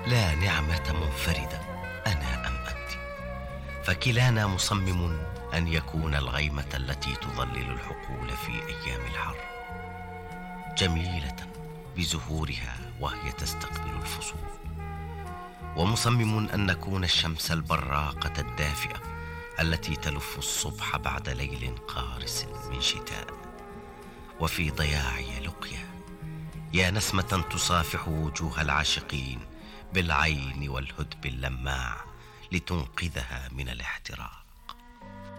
لا نعمة منفردة، أنا أم أنت، فكلانا مصمم أن يكون الغيمة التي تظلل الحقول في أيام الحر، جميلة بزهورها وهي تستقبل الفصول، ومصمم أن نكون الشمس البراقة الدافئة التي تلف الصبح بعد ليل قارس من شتاء. وفي ضياعي لقيا، يا نسمة تصافح وجوه العاشقين بالعين والهدب اللماع لتنقذها من الاحتراق.